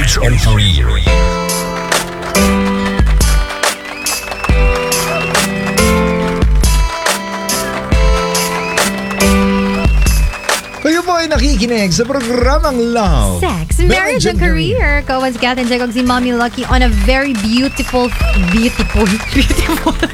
Knowledge and career. Kayo po ay nakikinig sa programang Love, Sex, Marriage and Career. Kawan si Kat and Jacob, si Mommy Lucky on a very beautiful Thursday.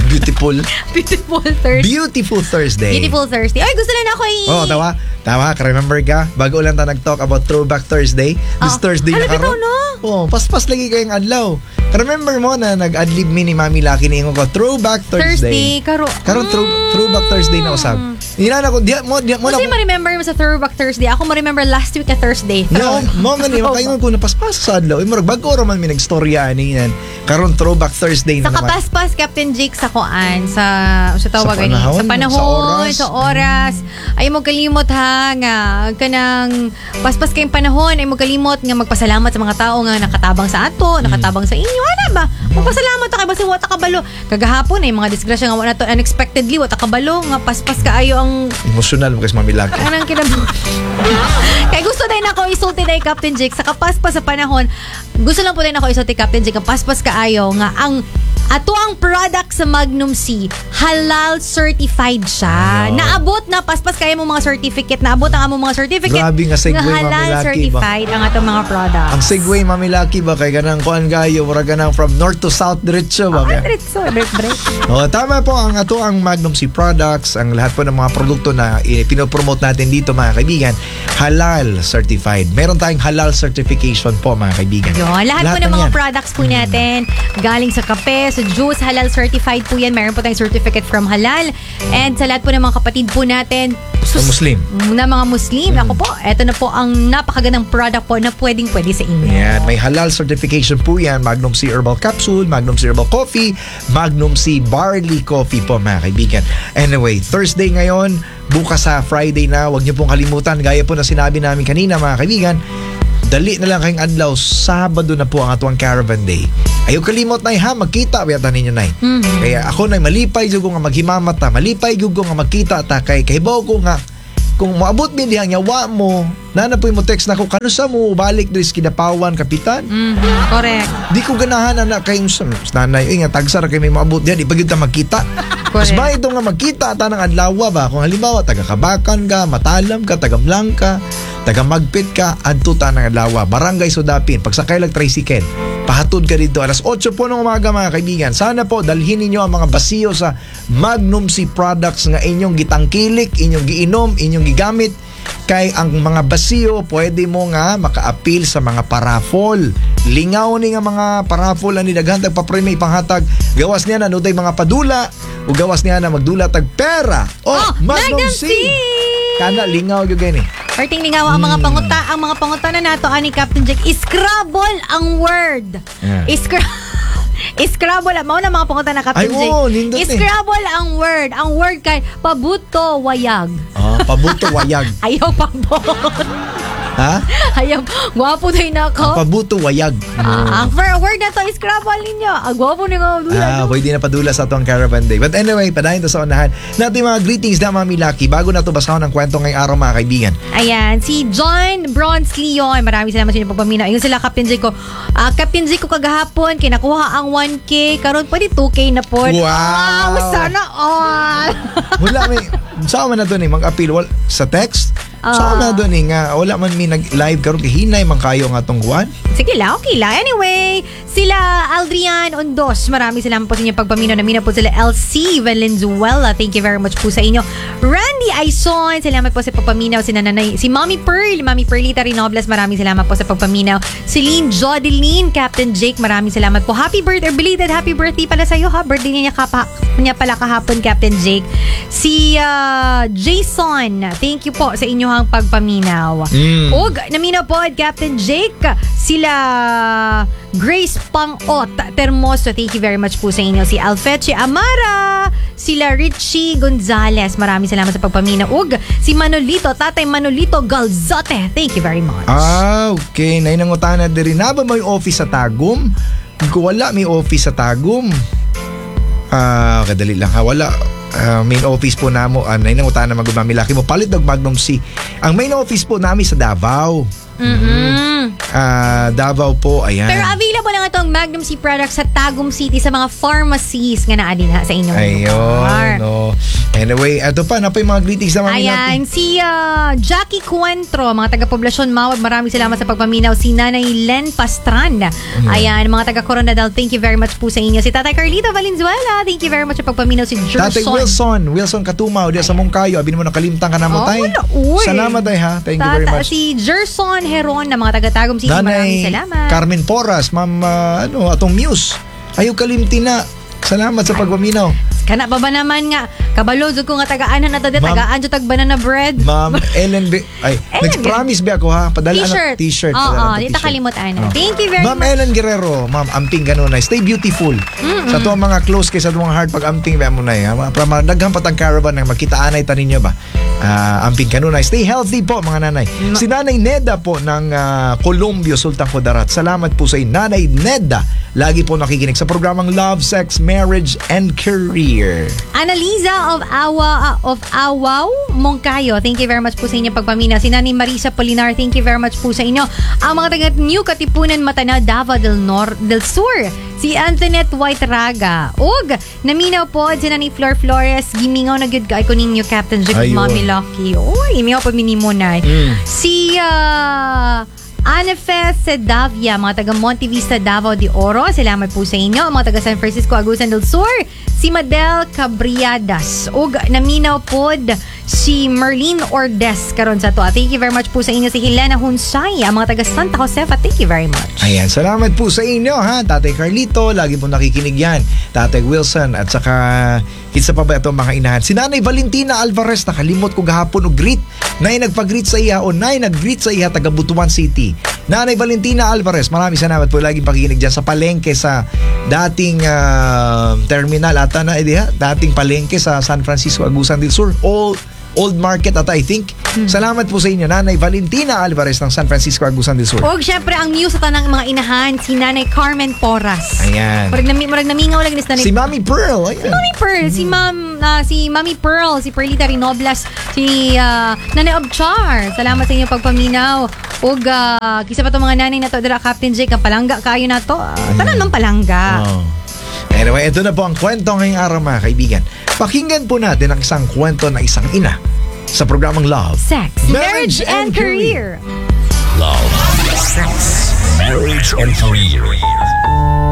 Beautiful Thursday. Beautiful Thursday. Ay, gusto lang ako Oh, tawa. Remember ka? Bago lang tayo nag-talk about Throwback Thursday. This Thursday na karon. Oh, paspas lagi kayong adlaw. Remember mo na nag-adlib ni Mommy Lucky ni ko Throwback Thursday. Karon Throwback Thursday na usab. Ina ko diya mo kasi ma-remember mo sa Throwback Thursday. Ako ma-remember last week na Thursday. Mo nga ni makaingon ko na paspas sa adlaw. Murag bago ra man mi nagstorya ani yan. Karon Throwback Thursday na naman. Sa kapaspas Captain Jake sa kuan sa tawag ani sa panahon, sa oras. Ay mo kalimot ha nga kanang paspas kayong panahon ay mo kalimot nga magpasalamat sa mga tao nga nakatabang sa ato, nakatabang sa inyo. Ana ba? Magpasalamat ta kay basi wata kabalo. Kagahapon ay mga disgrasya nga wala to unexpectedly wata kabalo nga paspas kaayo ang emotional mo kasi mamilag. Anong kinabuhi? Kaya gusto din ako isulti na Captain Jake sa kapaspas sa panahon. Gusto lang po din ako isulti Captain Jake kapaspas kaayo nga ang ato ang product sa Magnum C halal certified siya. Naabot na paspas kaya mo mga certificate. Naabot ang among mga certificate. Grabe nga segue halal certified ba? Ang atong mga products. Ang segue Mami Lucky ba kay ganang kuan gayo mura ganang from north to south diretso ba? Diretso, break. Oh, tama po ang ato ang Magnum C products, ang lahat po ng mga produkto na pinopromote natin dito mga kaibigan, halal certified. Meron tayong halal certification po mga kaibigan. Lahat po ng mga products po natin galing sa kape, sa juice, halal certified po yan. Meron po tayong certificate from halal. And sa lahat po ng mga kapatid po natin Muslim. Na mga Muslim. Ako po, eto na po ang napakagandang product po na pwede sa inyo. Yan, may halal certification po yan. Magnum C Herbal Capsule, Magnum C Herbal Coffee, Magnum C Barley Coffee po mga kaibigan. Anyway, Thursday ngayon, bukas sa Friday na, huwag niyo pong kalimutan. Gaya po na sinabi namin kanina mga kaibigan, dali na lang kayong adlaw, Sabado na po ang atuang Caravan Day. Ayaw kalimot na ha, magkita wiyata ninyo na. Kaya ako na malipay jud ko nga maghimamata, malipay jud ko nga magkita ta kay bawo ko nga kung moabot mi dihang yawa mo, nanapoy mo text nako kanusa mo balik diri sa Kidapawan, Kapitan. Correct. Di ko ganahan na kay nanay nga tagsar kay may moabot diha, di pa gyud ta magkita. Mas ba ito nga magkita ta ng adlaw ba? Kung halimbawa taga Kabakan ka, Matalam ka, taga Blanca, taga Magpit ka, adto ta ng adlaw. Barangay Sudapin, pagsakay lang tricycle, pahatod ka dito alas 8 po ng umaga mga kaibigan. Sana po dalhin ninyo ang mga basiyo sa Magnum C products nga inyong gitangkilik, inyong giinom, inyong gigamit. Kay ang mga basiyo pwede mo nga maka-appeal sa mga paraffol. Lingaw ni nga mga paraffol ani daghan tag papremyo panghatag. Gawas niya na nutay mga padula o gawas niya na magdula tag pera. Magnum C. Kana lingaw gyud gani. Perting lingaw ang mga panguta na nato ani Captain Jack. Scrabble ang word. Scrabble mao na mga panguta na Captain Jack. Scrabble ang word. Ang word kay pabuto wayag. Pabuto wayag. Ayaw pambot. Ha? Ayaw. Gwapo tayo na ako. Pabuto wayag. Ang word na to, Scrabble ninyo. Ang gwapo ni nga. Pwede na padula sa itong Caravan Day. But anyway, padahin to sa unahan. Natin mga greetings na Mami Lucky. Bago na to basahon ang kwento ngayong araw mga kaibigan. Ayan, si John Bronze Leon. Maraming salamat sa inyo pagpaminaw. Yung sila Captain Zico. Captain Zico kagahapon, kinakuha ang 1K. Karon pwede 2K na po. Wow! Sana all! Wala may... Saan man na doon mag-appeal? Sa text? Saan na doon nga? Wala man may nag-live karon kay hinay man kayo nga tong kuwan? Sige lang, okay lang. Anyway, sila Aldrian Ondos. Maraming salamat po sa inyo pagpaminaw. Namina po sila LC Valenzuela. Thank you very much po sa inyo. Randy Aison. Salamat po sa pagpaminaw. Si Nanay, si Mommy Pearl. Mommy Pearlita Rinobles. Maraming salamat po sa pagpaminaw. Celine Jodeline. Captain Jake. Maraming salamat po. Happy birthday. Belated happy birthday pala sa iyo ha. Birthday niya pala kahapon, Captain Jake. Si Jason. Thank you po sa inyong pagpaminaw. Og naminaw po Captain Jake. Sila Grace Pangot Termoso. Thank you very much po sa inyo. Si Alfeche Amara. Sila Richie Gonzalez. Maraming salamat sa pagpaminaw. Og si Manolito, Tatay Manolito Galzote. Thank you very much. Okay. Nainangutana din rin. Naba may office sa Tagum? Kung wala may office sa Tagum, kadali lang ha. Wala. Main office po namo nainangutana magumamilaki mo palit og Magnum C. Ang main office po namin sa Davao. Davao po, ayan. Pero available lang itong Magnum C products sa Tagum City sa mga pharmacies nga naa din ha sa inyong lugar. Ayun, no. Anyway, eto pa, na pa yung mga greetings naman Ayan, natin. si Jackie Cuentro, mga taga-poblasyon Mawag, maraming salamat sa pagpaminaw. Si Nanay Len Pastran. Ayan, mga taga-Coronadal, thank you very much po sa inyo. Si Tatay Carlito Valenzuela, thank you very much sa pagpaminaw. Si Tatay Wilson Katumaw, diya sa Mungkayo, abin mo nakalimtang ka na mo, tay. Salamat, tay, ha. Thank you very much. Si Gerson Heron, na mga taga-Tagum City, maraming salamat. Carmen Porras, ma'am, atong Muse. Ayaw kalimti na. Salamat sa pagpaminaw. Kana pa ba naman nga, kabalo, ko nga tagaan na nato, tagaan dyan tag banana bread. Ma'am Ellen nag-promise ba ako, ha? Padala T-shirt. Oo, di ta kalimutan. Thank you very Ma'am much. Ellen Guerrero, ma'am, amping ganun na. Stay beautiful. Sa tuwang mga close kay sa tuwang heart pag amping ba mo na. Para madaghan pa tang caravan ng magkitaanay ta ninyo ba? Amping kanun na. Stay healthy po, mga nanay. Si Nanay Neda po ng Colombio, Sultan Kudarat. Salamat po sa inyo. Nanay Neda, lagi po nakikinig sa programang Love, Sex, Marriage, and Career. Annalisa of Awaw, Mongkayo. Thank you very much po sa inyo pagpaminaw. Si Nanay Marisa Polinar, thank you very much po sa inyo. Ang mga taga New Katipunan, Matana, Davao del Sur. Si Antoinette White Raga. Ug, naminaw po si Nanay Flor Flores. Gimingaw na good ka ko ninyo, Captain Jake, Mommy Lucky. Uy, gimingaw pa minimunay. Si Anifes Davia, mga taga Monte Vista, Davao de Oro. Salamat po sa inyo. Mga taga San Francisco, Agusan del Sur. Si Madel Cabriadas. Ug naminaw pod si Merlin Ordes karon sa to. Thank you very much po sa inyo. Si Helena Hunsay, ang mga taga Santa Josefa. Thank you very much. Ayan, salamat po sa inyo, ha. Tatay Carlito, lagi po nakikinig yan. Tatay Wilson, at saka kitsa pa ba itong mga inahan. Si Nanay Valentina Alvarez, nakalimot ko gahapon o greet. Nay nagpag-greet sa iya o nay nag-greet sa iya taga Butuan City. Nanay Valentina Alvarez, maraming salamat po. Laging pakikinig dyan sa palengke sa dating terminal ata na, dating palengke sa San Francisco, Agusan del Sur. Old Market ata, I think. Salamat po sa inyo, Nanay Valentina Alvarez ng San Francisco, Agusan del Sur. Og syempre ang news sa tanang mga inahan, si Nanay Carmen Porras. Ayan. Murag namingaw lang ni Nanay. Si Mami Pearl. Ayan. Si Mami Pearl, si Mami Pearl, si Perlita Rinoblas, si Nanay Obchar. Salamat sa inyo pagpaminaw. Og kisa pa itong mga nanay na to, dira Captain Jake, ang palangga kayo na to. Tanan man palangga. Anyway, ito na po ang kwento ngayong araw, mga kaibigan. Pakinggan po natin ang isang kwento ng isang ina sa programang Love, Sex, Marriage, and Career. Love, Sex, Marriage, and Career.